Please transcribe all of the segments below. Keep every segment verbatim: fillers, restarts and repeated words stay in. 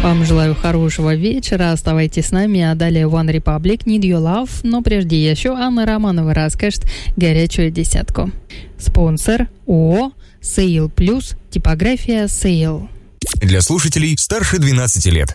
Вам желаю хорошего вечера, оставайтесь с нами, а далее One Republic, Need Your Love, но прежде еще Анна Романова расскажет горячую десятку. Спонсор ООО Сейл Плюс, типография Сейл. Для слушателей старше двенадцати лет.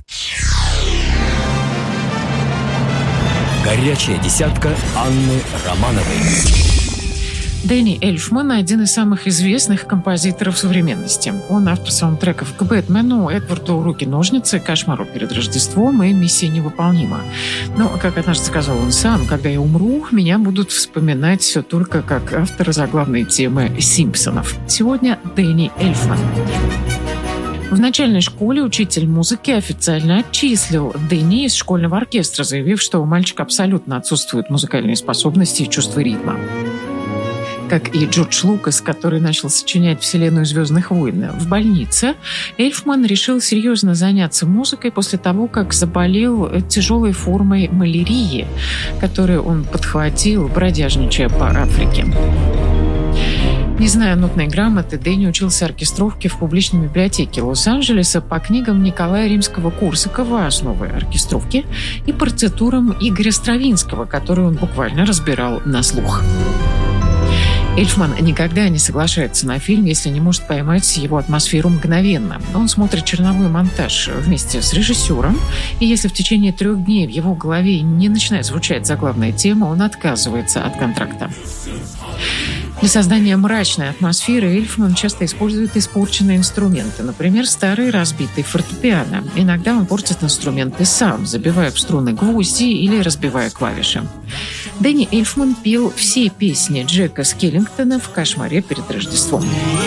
Горячая десятка Анны Романовой. Дэнни Эльфман – один из самых известных композиторов современности. Он автор саундтреков к «Бэтмену», «Эдварду руки-ножницы», «Кошмару перед Рождеством» и «Миссия невыполнима». Но, как однажды сказал он сам, когда я умру, меня будут вспоминать все только как автора заглавной темы «Симпсонов». Сегодня Дэнни Эльфман. В начальной школе учитель музыки официально отчислил Дэнни из школьного оркестра, заявив, что у мальчика абсолютно отсутствуют музыкальные способности и чувство ритма. Как и Джордж Лукас, который начал сочинять вселенную «Звездных войн». В больнице Эльфман решил серьезно заняться музыкой после того, как заболел тяжелой формой малярии, которую он подхватил, бродяжничая по Африке. Не зная нотной грамоты, Дэнни учился оркестровке в публичной библиотеке Лос-Анджелеса по книгам Николая Римского-Корсакова «Основы оркестровки» и партитурам Игоря Стравинского, которые он буквально разбирал на слух. Эльфман никогда не соглашается на фильм, если не может поймать его атмосферу мгновенно. Он смотрит черновой монтаж вместе с режиссером, и если в течение трех дней в его голове не начинает звучать заглавная тема, он отказывается от контракта. Для создания мрачной атмосферы Эльфман часто использует испорченные инструменты, например, старый разбитый фортепиано. Иногда он портит инструменты сам, забивая в струны гвозди или разбивая клавиши. Дэнни Эльфман пел все песни Джека Скеллингтона в «Кошмаре перед Рождеством».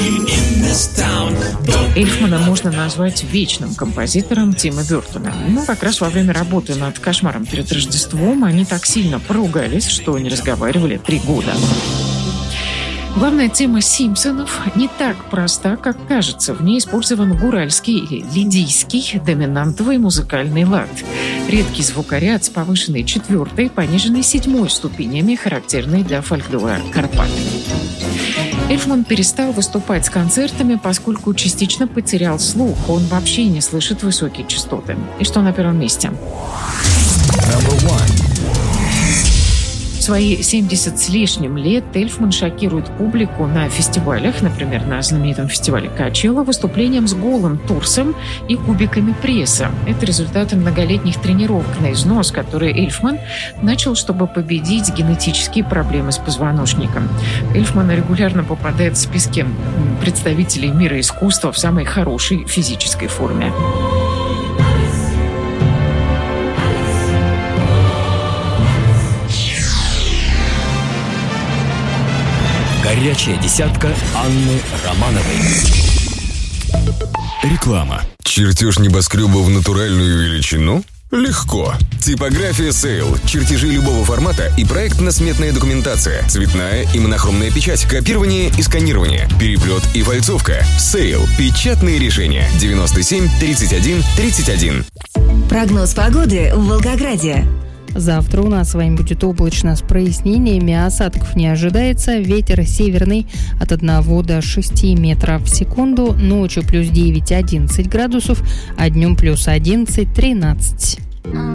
Эльфмана можно назвать вечным композитором Тима Бёртона. Но как раз во время работы над «Кошмаром перед Рождеством» они так сильно поругались, что не разговаривали три года. Главная тема «Симпсонов» не так проста, как кажется. В ней использован гуральский или лидийский доминантовый музыкальный лад. Редкий звукоряд с повышенной четвертой, пониженной седьмой ступенями, характерный для фольклора Карпат. Эльфман перестал выступать с концертами, поскольку частично потерял слух. Он вообще не слышит высокие частоты. И что на первом месте? В свои семьдесят с лишним лет Эльфман шокирует публику на фестивалях, например, на знаменитом фестивале Качело, выступлением с голым торсом и кубиками пресса. Это результаты многолетних тренировок на износ, которые Эльфман начал, чтобы победить генетические проблемы с позвоночником. Эльфман регулярно попадает в списки представителей мира искусства в самой хорошей физической форме. Горячая десятка Анны Романовой. Реклама. Чертеж небоскреба в натуральную величину? Легко. Типография Сейл. Чертежи любого формата и проектно-сметная документация. Цветная и монохромная печать. Копирование и сканирование. Переплет и фальцовка. Сейл. Печатные решения. девяносто семь тридцать один тридцать один. Прогноз погоды в Волгограде. Завтра у нас с вами будет облачно с прояснениями, осадков не ожидается. Ветер северный от одного до шести метров в секунду. Ночью плюс девять-одиннадцать градусов, а днем плюс одиннадцать-тринадцать.